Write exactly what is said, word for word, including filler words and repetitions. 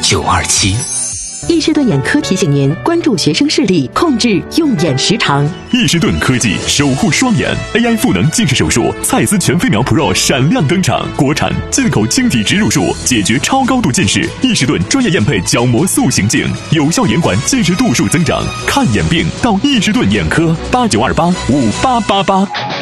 九二七。 易士顿眼科提醒您关注学生视力，控制用眼时长。 易士顿科技守护双眼 A I 赋能近视手术，蔡司全飞秒 Pro 闪亮登场，国产进口晶体植入术，解决超高度近视。易士顿专业验配角膜塑形镜，有效延缓近视度数增长。看眼病到易士顿眼科，八九二八五八八八。